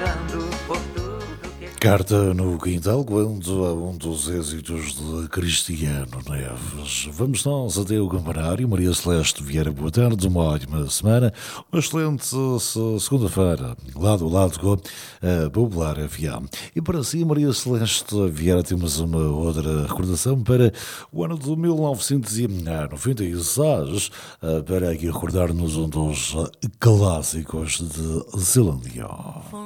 Carta no Quintal, quando a um dos êxitos de Cristiano Neves. Vamos nós até o campanário. Maria Celeste Vieira, boa tarde, uma ótima semana, uma excelente segunda-feira, lado a lado com a Popular FM. E para si, Maria Celeste Vieira, temos uma outra recordação para o ano de 1996, para aqui recordar-nos um dos clássicos de Celine Dion.